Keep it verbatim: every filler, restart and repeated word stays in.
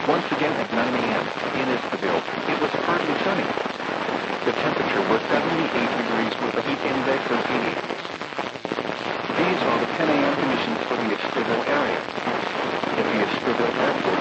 Once again at nine a m in Istabel, it was partly sunny. The temperature was seventy-eight degrees with a